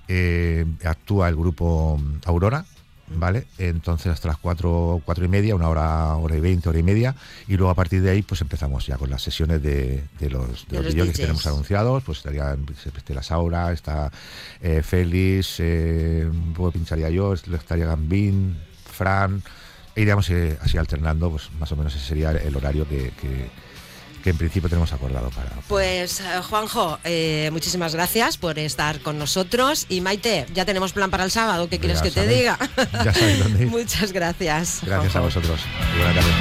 actúa el grupo Aurora, ¿vale? Entonces hasta las 4:30, 1 hora y 20, 1 hora y media, y luego a partir de ahí pues empezamos ya con las sesiones de los vídeos que tenemos anunciados. Pues estarían la Saura, está Félix, pincharía yo, estaría Gambín, Fran, e iríamos así alternando, pues más o menos ese sería el horario que en principio tenemos acordado para... Pues Juanjo, muchísimas gracias por estar con nosotros. Y Maite, ya tenemos plan para el sábado. ¿Qué quieres que te diga? Ya sabéis dónde ir. Muchas gracias. Gracias, Juanjo, a vosotros. Buenas tardes.